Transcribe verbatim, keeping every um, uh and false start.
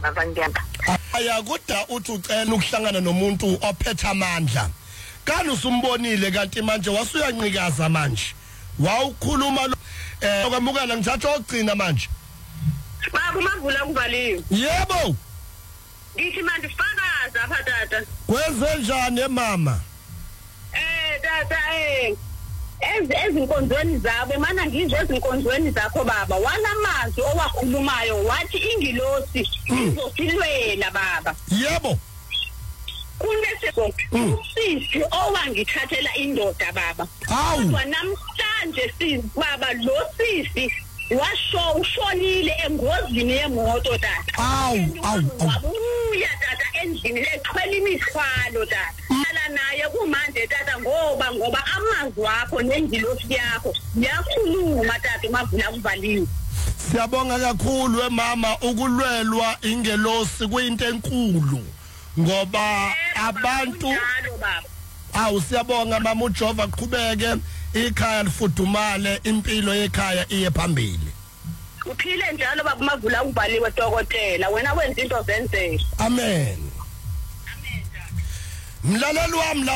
Ngiyabonga. Aya kodwa uthi ucela ukuhlangana nomuntu ophethe amandla. Kani usumbonile kanti manje wasuyanqikaza manje. Wawukhuluma lo eh okwamukela ngithatha ogcina manje. Baba uMavula kubaliwe. Yebo. Ngithi manje fakaza apha tata. Kwenze njani mama? Eh tata eh Ez ezinkonzweni zabo mana ngizwe ezinkonzweni zakho baba walamazwi owakhulumayo wathi ingilosi izosilwela baba. Yebo. Kunese usisi owangithathela indoda baba. Kodwa namhlanje sisi baba lo sisi washo ushonile engozini yemoto tata. Awu awu wabuya tata endlini leqhwela imithwalo tata. Hala naye kumanje tata ngoba ngoba amazwi wakho nengilosi yakho yakhuluma tata uMavula kubaliwe. Siyabonga kakhulu emama ukulwelwa ingelosi kuyinto enkulu ngoba abantu awu siyabonga mama uJehova qhubeke ikhaya lifudumale impilo yekhaya iye phambili. Uphile njalo baba uMavula kubaliwe dokotela wena wenza into zenzeke. Amen. Amen. Mlaleli wami